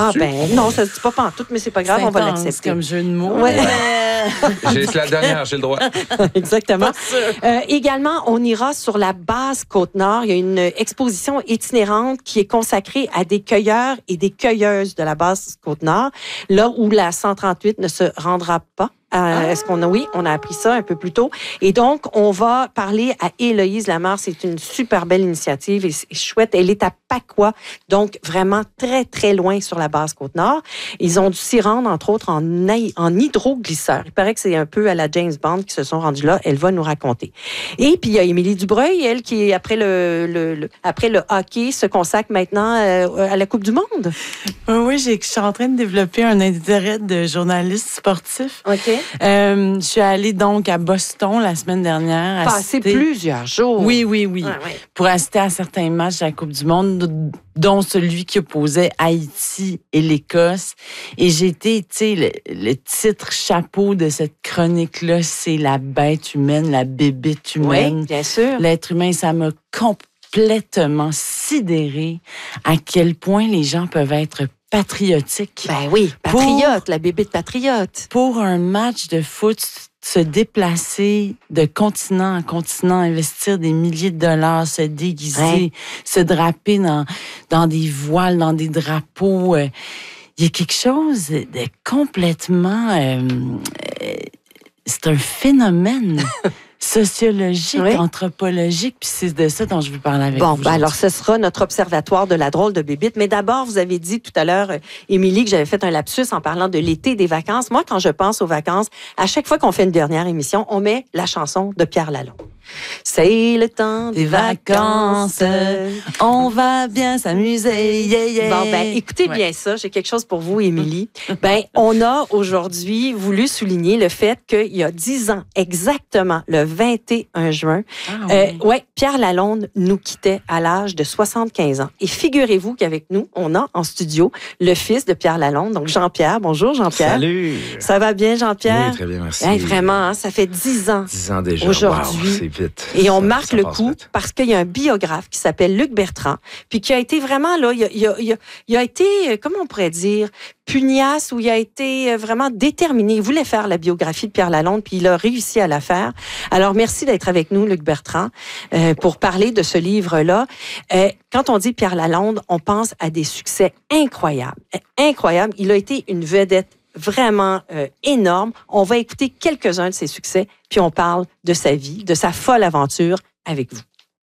Ah ben non, ça se dit pas pantoute, mais c'est pas grave, on va l'accepter. C'est comme jeu de mots. Ouais. C'est la dernière, j'ai le droit. Exactement. Également, on ira sur la base Côte-Nord. Il y a une exposition itinérante qui est consacrée à des cueilleurs et des cueilleuses de la base Côte-Nord, là où la 138 ne se rendra pas. Est-ce qu'on a, oui, on a appris ça un peu plus tôt. Et donc, on va parler à Héloïse Lamarre. C'est une super belle initiative et c'est chouette. Elle est à Pacois, donc vraiment très, très loin sur la base Côte-Nord. Ils ont dû s'y rendre, entre autres, en hydroglisseur. Il paraît que c'est un peu à la James Bond qui se sont rendus là. Elle va nous raconter. Et puis, il y a Émilie Dubreuil, elle, qui, après le hockey, se consacre maintenant à la Coupe du Monde. Oui, je suis en train de développer un intérêt de journaliste sportif. OK. Je suis allée donc à Boston la semaine dernière. Passé plusieurs jours. Oui. Ouais. Pour assister à certains matchs de la Coupe du Monde, dont celui qui opposait Haïti et l'Écosse. Et j'ai été, tu sais, le titre chapeau de cette chronique-là, c'est la bête humaine, la bébête humaine. Oui, bien sûr. L'être humain, ça m'a complètement sidéré à quel point les gens peuvent être patriotique. Ben oui, patriote, la bébé de patriote. Pour un match de foot, se déplacer de continent en continent, investir des milliers de dollars, se déguiser, se draper dans des voiles, dans des drapeaux. Il y a quelque chose de complètement... c'est un phénomène sociologique, anthropologique, puis c'est de ça dont je veux parler avec vous. Bon, alors ce sera notre observatoire de la drôle de bébite. Mais d'abord, vous avez dit tout à l'heure, Émilie, que j'avais fait un lapsus en parlant de l'été, des vacances. Moi, quand je pense aux vacances, à chaque fois qu'on fait une dernière émission, on met la chanson de Pierre Lalonde. C'est le temps des vacances, on va bien s'amuser, Bon, ben, écoutez bien ça, j'ai quelque chose pour vous, Émilie. Ben, on a aujourd'hui voulu souligner le fait qu'il y a 10 ans, exactement, le 21 juin, Pierre Lalonde nous quittait à l'âge de 75 ans. Et figurez-vous qu'avec nous, on a en studio le fils de Pierre Lalonde, donc Jean-Pierre. Bonjour, Jean-Pierre. Salut! Ça va bien, Jean-Pierre? Oui, très bien, merci. Vraiment, hein, ça fait 10 ans. 10 ans déjà. Aujourd'hui. Wow, c'est vite. Et on marque le coup parce qu'il y a un biographe qui s'appelle Luc Bertrand, puis qui a été vraiment, là, il a été, comment on pourrait dire, pugnace, où il a été vraiment déterminé. Il voulait faire la biographie de Pierre Lalonde, puis il a réussi à la faire. Alors, merci d'être avec nous, Luc Bertrand, pour parler de ce livre-là. Quand on dit Pierre Lalonde, on pense à des succès incroyables. Incroyables. Il a été une vedette vraiment énorme. On va écouter quelques-uns de ses succès, puis on parle de sa vie, de sa folle aventure avec vous.